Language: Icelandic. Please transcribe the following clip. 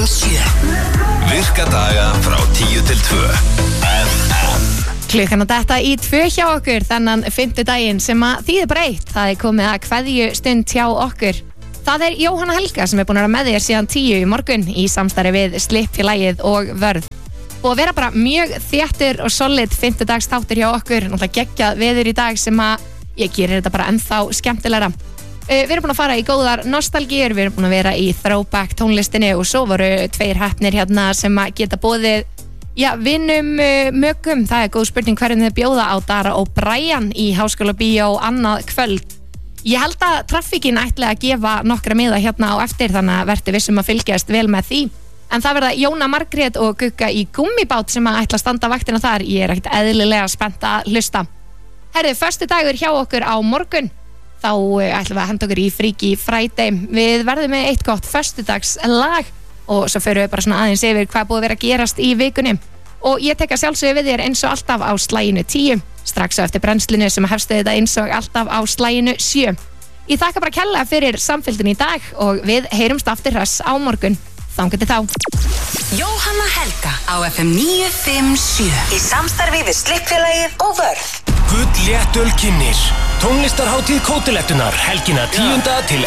957 Virka daga frá 10 til 2 FM. Klukkan að detta í 2 hjá okkur þennan fimmtudaginn sem að þýðir bara eitt. Það er komið að kveðju stund hjá okkur. Það er Jóhanna Helga sem er búin að vera með þér síðan 10 í morgun í samstarfi við Slippfélagið og Vörð. Og vera bara mjög þéttur og solid fimmtudags þáttur hjá okkur. Náttúrulega geggjað veður í dag sem að ég gerir þetta bara ennþá skemmtilegra. Við erum búin að fara í góðar nostalgíur, við erum búin að vera í throwback tónlistinni og svo voru 2 heppnir hérna sem að geta boðið vinnum mögum. Það er góð spurning hverjum þið bjóða á Dara og Brian í Háskóla Bíó annað kvöld. Ég held að traffíkin ætli að gefa nokkra miða hérna á eftir þannig að verði vissum að fylgjast vel með því. En það verða Jóna Margrét og Gugga í Gummibát sem að ætla að standa vaktina þar. Ég er ekkert eðlilega spennt að hlusta. Herðu, föstudagur hjá okkur á morgun. Þá ætlum við að henda okkur í Freaky Friday. Við verðum með eitt gott föstudagslag og svo förum við bara svona aðeins yfir hvað búið að vera að gerast í vikunni. Og ég tek að sjálfsögðu við þér eins og alltaf á slaginu 10, strax á eftir brennslinu sem hefstu þetta eins og alltaf á slaginu 7. Ég þakka bara kærlega fyrir samfylgdin í dag og við heyrumst aftur hress á morgun. Þangað til þá. Jóhanna Helga á FM 957 í samstarfi við Slippfélagið og Vörð. Gull léttöl kynnir tónlistarhátíð Kótilettunar helgina 10. til